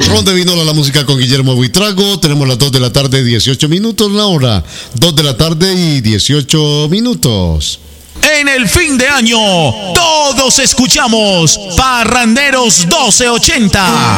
Ronda de Vinola, la música con Guillermo Buitrago. Tenemos las 2 de la tarde, 18 minutos la hora. 2 de la tarde y 18 minutos. En el fin de año, todos escuchamos Parranderos 1280.